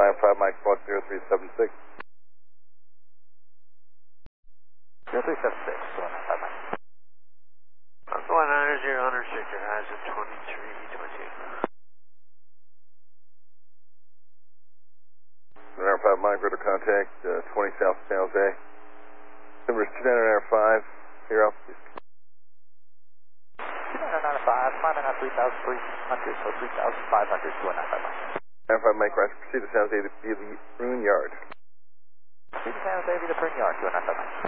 95 Mike, Squawk 0376. 0376, 195 Mike. Uncle 190, Hunter Sector, Horizon 2320. 95 Mike, radar contact, 20 South San Jose. Number is 2995, here off. 2995, climbing on 3,300, so 3,500, 295 Mike. 95 Mike, right, proceed to San Jose via the Prune Yard. Proceed to San Jose via the Prune Yard, 295 Mike.